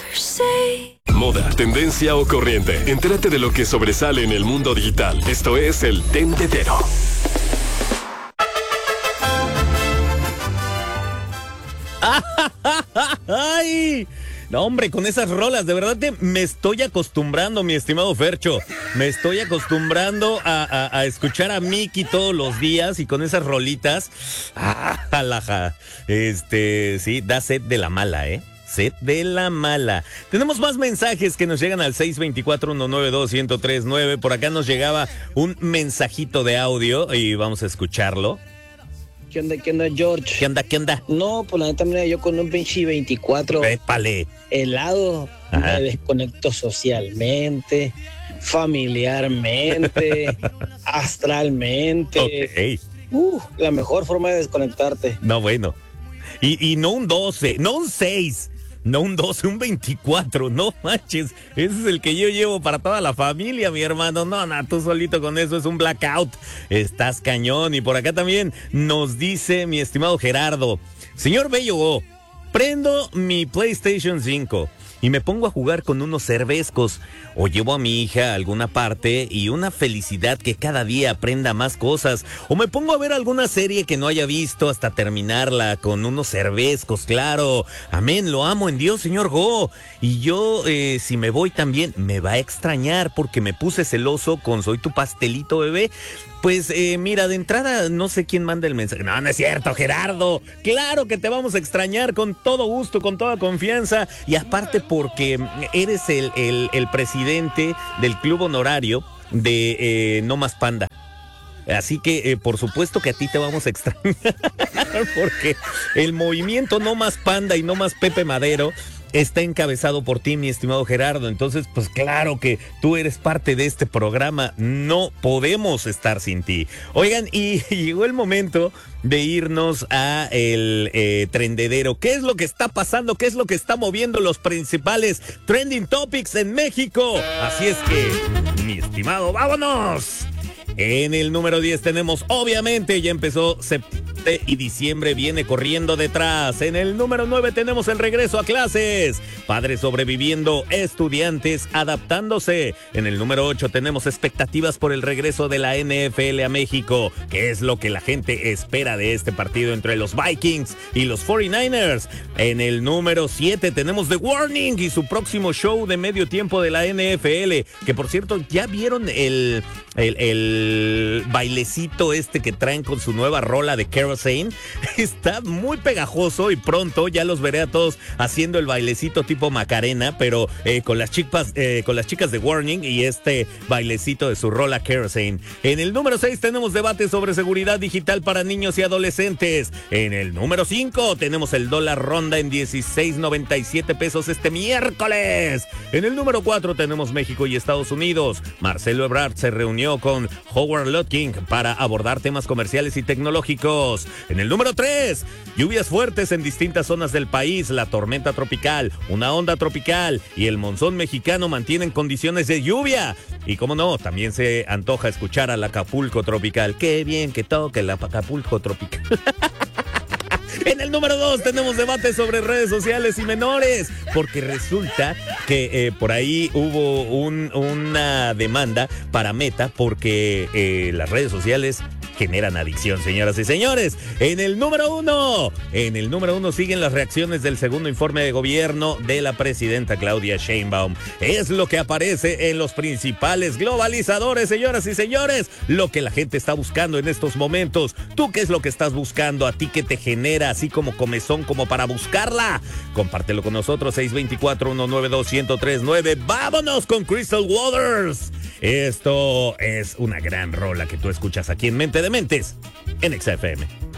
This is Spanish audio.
Moda, tendencia o corriente. Entérate de lo que sobresale en el mundo digital. Esto es el Tendedero. ¡Ay! No, hombre, con esas rolas, de verdad que me estoy acostumbrando, mi estimado Fercho. Me estoy acostumbrando a escuchar a Miki todos los días y con esas rolitas. Sí, da sed de la mala, ¿eh? Sed de la mala. Tenemos más mensajes que nos llegan al 624-192-1039. Por acá nos llegaba un mensajito de audio y vamos a escucharlo. ¿Qué onda, George? ¿Qué onda? No, pues la neta, mira, yo con un pinche 24 ¡Épale! helado, me desconecto socialmente, familiarmente, astralmente. Okay. La mejor forma de desconectarte. No, bueno. Y no un 12, no un 6. No un 12, un 24, no manches. Ese es el que yo llevo para toda la familia, mi hermano. No, tú solito con eso es un blackout. Estás cañón. Y por acá también nos dice mi estimado Gerardo. Señor Bello, prendo mi PlayStation 5 y me pongo a jugar con unos cervezcos o llevo a mi hija a alguna parte y una felicidad que cada día aprenda más cosas, o me pongo a ver alguna serie que no haya visto hasta terminarla con unos cervezcos, claro. Amén, lo amo en Dios, señor Go. Y yo, si me voy también, me va a extrañar porque me puse celoso con Soy tu pastelito, bebé. Pues mira, de entrada no sé quién manda el mensaje. No es cierto, Gerardo. Claro que te vamos a extrañar con todo gusto, con toda confianza. Y aparte porque eres el presidente del club honorario de No Más Panda. Así que por supuesto que a ti te vamos a extrañar porque el movimiento No Más Panda y No Más Pepe Madero está encabezado por ti, mi estimado Gerardo. Entonces, pues claro que tú eres parte de este programa. No podemos estar sin ti. Oigan, y llegó el momento de irnos a el trendedero. ¿Qué es lo que está pasando? ¿Qué es lo que está moviendo los principales trending topics en México? Así es que, mi estimado, ¡vámonos! En el número 10 tenemos, obviamente, ya empezó septiembre y diciembre viene corriendo detrás. En el número 9 tenemos el regreso a clases. Padres sobreviviendo, estudiantes adaptándose. En el número 8 tenemos expectativas por el regreso de la NFL a México. ¿Qué es lo que la gente espera de este partido entre los Vikings y los 49ers? En el número 7 tenemos The Warning y su próximo show de medio tiempo de la NFL. Que por cierto, ¿ya vieron el bailecito este que traen con su nueva rola de Kerosene? Está muy pegajoso y pronto ya los veré a todos haciendo el bailecito tipo Macarena, pero con las chicas de Warning y este bailecito de su rola Kerosene. En el número 6 tenemos debate sobre seguridad digital para niños y adolescentes. En el número 5 tenemos el dólar ronda en 16.97 pesos este miércoles. En el número 4 tenemos México y Estados Unidos. Marcelo Ebrard se reunió con Howard Lutking para abordar temas comerciales y tecnológicos. En el número 3, lluvias fuertes en distintas zonas del país, la tormenta tropical, una onda tropical y el monzón mexicano mantienen condiciones de lluvia. Y cómo no, también se antoja escuchar al Acapulco tropical. Qué bien que toque el Acapulco tropical. En el número 2 tenemos debate sobre redes sociales y menores, porque resulta que por ahí hubo una demanda para Meta porque las redes sociales generan adicción, señoras y señores. En el número 1 siguen las reacciones del segundo informe de gobierno de la presidenta Claudia Sheinbaum. Es lo que aparece en los principales globalizadores, señoras y señores, lo que la gente está buscando en estos momentos. ¿Tú qué es lo que estás buscando? ¿A ti qué te genera así como comezón como para buscarla? Compártelo con nosotros, 624-192-1039. ¡Vámonos con Crystal Waters! Esto es una gran rola que tú escuchas aquí en Mente de Mentes, en XFM.